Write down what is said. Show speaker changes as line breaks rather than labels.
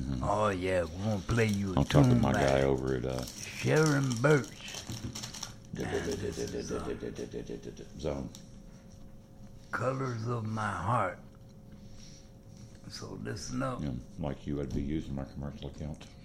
Oh yeah, we're gonna play you a
I'm talking to
tune
my
by
guy over at
Sharon Birch.
Zone.
Colors of My Heart. So listen up.
Like you, I'd be using my commercial account.